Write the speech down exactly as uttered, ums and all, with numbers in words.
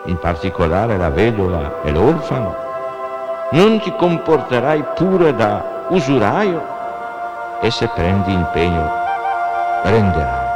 in particolare la vedova e l'orfano? Non ti comporterai pure da usuraio? E se prendi impegno, renderai.